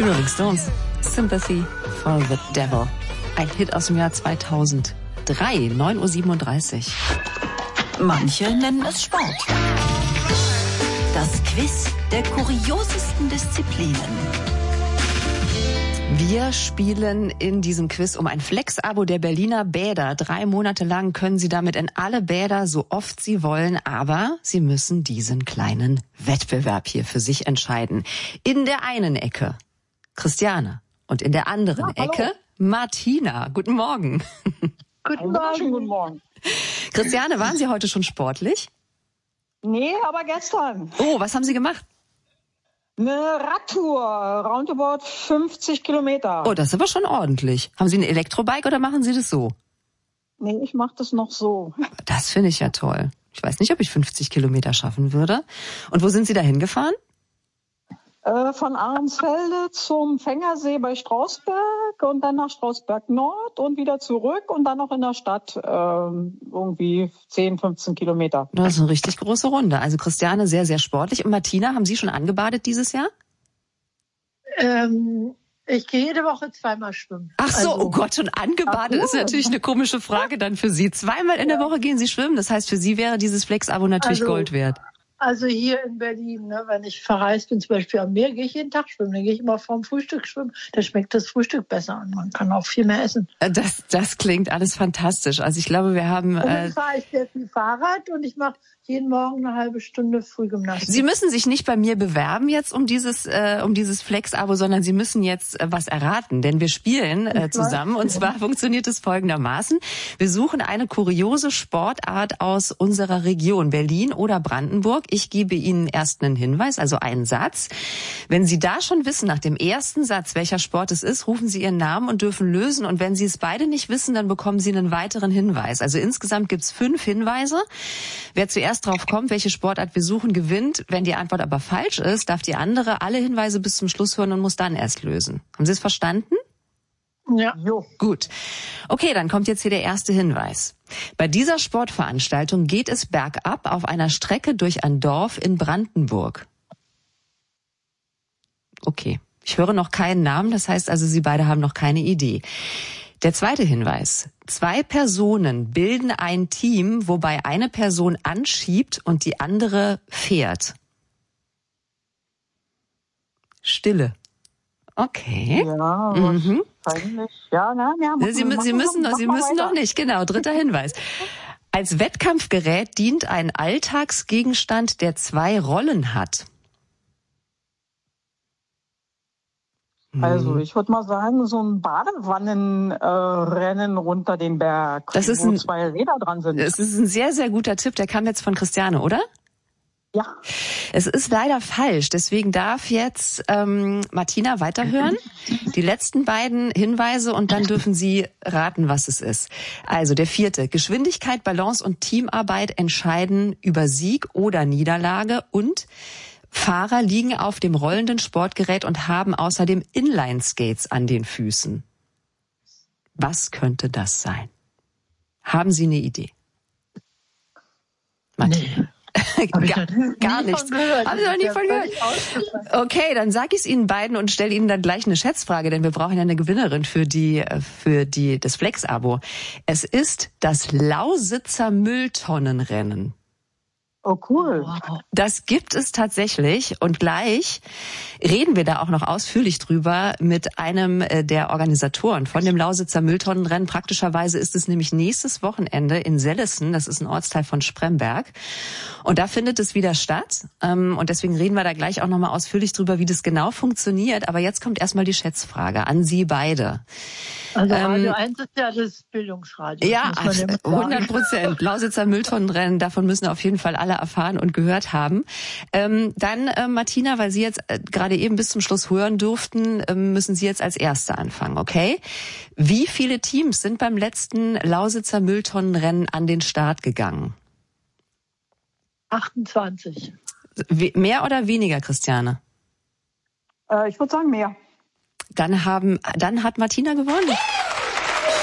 Die Rolling Stones, Sympathy for the Devil. Ein Hit aus dem Jahr 2003, 9:37 Uhr. Manche nennen es Sport. Das Quiz der kuriosesten Disziplinen. Wir spielen in diesem Quiz um ein Flex-Abo der Berliner Bäder. 3 Monate lang können Sie damit in alle Bäder, so oft Sie wollen, aber Sie müssen diesen kleinen Wettbewerb hier für sich entscheiden. In der einen Ecke Christiane und in der anderen Ecke Martina. Guten Morgen. Guten Morgen. Guten Morgen. Christiane, waren Sie heute schon sportlich? Nee, aber gestern. Oh, was haben Sie gemacht? Eine Radtour, roundabout 50 Kilometer. Oh, das ist aber schon ordentlich. Haben Sie ein Elektrobike oder machen Sie das so? Nee, ich mache das noch so. Das finde ich ja toll. Ich weiß nicht, ob ich 50 Kilometer schaffen würde. Und wo sind Sie da hingefahren? Von Ahrensfelde zum Fängersee bei Strausberg und dann nach Strausberg Nord und wieder zurück und dann noch in der Stadt irgendwie 10, 15 Kilometer. Das ist eine richtig große Runde. Also Christiane sehr, sehr sportlich. Und Martina, haben Sie schon angebadet dieses Jahr? Ich gehe jede Woche 2-mal schwimmen. Ach so, oh Gott, schon angebadet ist natürlich eine komische Frage dann für Sie. 2-mal in der Woche gehen Sie schwimmen. Das heißt, für Sie wäre dieses Flex-Abo natürlich Gold wert. Also hier in Berlin, ne, wenn ich verreist bin, zum Beispiel am Meer, gehe ich jeden Tag schwimmen. Dann gehe ich immer vorm Frühstück schwimmen. Da schmeckt das Frühstück besser und man kann auch viel mehr essen. Das klingt alles fantastisch. Also ich glaube, wir haben... Und dann fahre ich sehr viel Fahrrad und ich mache jeden Morgen eine halbe Stunde Frühgymnastik. Sie müssen sich nicht bei mir bewerben jetzt um dieses Flex-Abo, sondern Sie müssen jetzt was erraten, denn wir spielen zusammen. Und zwar funktioniert es folgendermaßen. Wir suchen eine kuriose Sportart aus unserer Region, Berlin oder Brandenburg. Ich gebe Ihnen erst einen Hinweis, also einen Satz. Wenn Sie da schon wissen, nach dem ersten Satz, welcher Sport es ist, rufen Sie Ihren Namen und dürfen lösen. Und wenn Sie es beide nicht wissen, dann bekommen Sie einen weiteren Hinweis. Also insgesamt gibt es 5 Hinweise. Wer zuerst drauf kommt, welche Sportart wir suchen, gewinnt. Wenn die Antwort aber falsch ist, darf die andere alle Hinweise bis zum Schluss hören und muss dann erst lösen. Haben Sie es verstanden? Ja. Gut. Okay, dann kommt jetzt hier der erste Hinweis. Bei dieser Sportveranstaltung geht es bergab auf einer Strecke durch ein Dorf in Brandenburg. Okay, ich höre noch keinen Namen, das heißt also, Sie beide haben noch keine Idee. Der zweite Hinweis. 2 Personen bilden ein Team, wobei eine Person anschiebt und die andere fährt. Stille. Okay. Ja, wahrscheinlich. Sie müssen noch nicht. Genau, dritter Hinweis. Als Wettkampfgerät dient ein Alltagsgegenstand, der 2 Rollen hat. Also ich würde mal sagen, so ein Badewannenrennen runter den Berg, wo 2 Räder dran sind. Das ist ein sehr, sehr guter Tipp. Der kam jetzt von Christiane, oder? Ja. Es ist leider falsch. Deswegen darf jetzt Martina weiterhören. Die letzten beiden Hinweise und dann dürfen Sie raten, was es ist. Also der 4. Geschwindigkeit, Balance und Teamarbeit entscheiden über Sieg oder Niederlage und Fahrer liegen auf dem rollenden Sportgerät und haben außerdem Inline-Skates an den Füßen. Was könnte das sein? Haben Sie eine Idee? Nee. Gar nichts. Haben Sie noch nie von gehört? Okay, dann sage ich es Ihnen beiden und stelle Ihnen dann gleich eine Schätzfrage, denn wir brauchen ja eine Gewinnerin für das Flex-Abo. Es ist das Lausitzer Mülltonnenrennen. Oh, cool. Wow. Das gibt es tatsächlich und gleich reden wir da auch noch ausführlich drüber mit einem der Organisatoren von dem Lausitzer Mülltonnenrennen. Praktischerweise ist es nämlich nächstes Wochenende in Sellessen, das ist ein Ortsteil von Spremberg. Und da findet es wieder statt und deswegen reden wir da gleich auch nochmal ausführlich drüber, wie das genau funktioniert. Aber jetzt kommt erstmal die Schätzfrage an Sie beide. Also Radio 1 ist ja das Bildungsradio. Ja, 100%. Lausitzer Mülltonnenrennen, davon müssen auf jeden Fall alle erfahren und gehört haben. Dann, Martina, weil Sie jetzt gerade eben bis zum Schluss hören durften, müssen Sie jetzt als Erste anfangen, okay? Wie viele Teams sind beim letzten Lausitzer Mülltonnenrennen an den Start gegangen? 28. Mehr oder weniger, Christiane? Ich würde sagen mehr. Dann hat Martina gewonnen.